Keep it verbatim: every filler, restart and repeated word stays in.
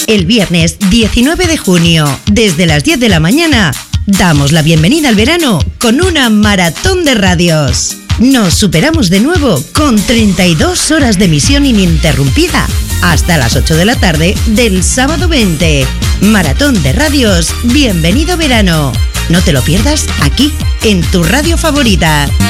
El viernes diecinueve de junio, desde las diez de la mañana, damos la bienvenida al verano con una maratón de radios. Nos superamos de nuevo con treinta y dos horas de emisión ininterrumpida hasta las ocho de la tarde del sábado veinte. Maratón de radios, bienvenido verano. No te lo pierdas aquí, en tu radio favorita.